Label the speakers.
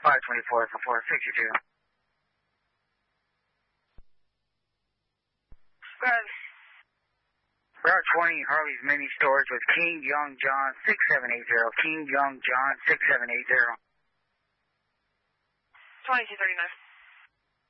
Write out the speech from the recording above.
Speaker 1: 524 for 462.
Speaker 2: Good.
Speaker 1: Route 20, Harley's Mini Storage with King Young John 6780. King Young John 6780.
Speaker 2: 2239.